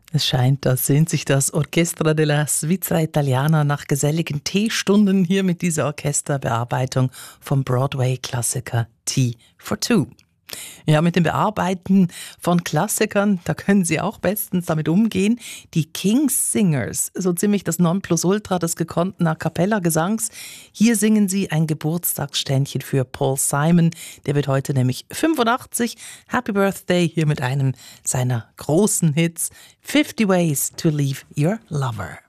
Es scheint, da sehnt sich das Orchestra della Svizzera Italiana nach geselligen Teestunden hier mit dieser Orchesterbearbeitung vom Broadway-Klassiker Tea for Two. Ja, mit dem Bearbeiten von Klassikern, da können Sie auch bestens damit umgehen. Die King's Singers, so ziemlich das Nonplusultra des gekonnten A-Cappella-Gesangs. Hier singen sie ein Geburtstagsständchen für Paul Simon. Der wird heute nämlich 85. Happy Birthday hier mit einem seiner großen Hits. 50 Ways to Leave Your Lover.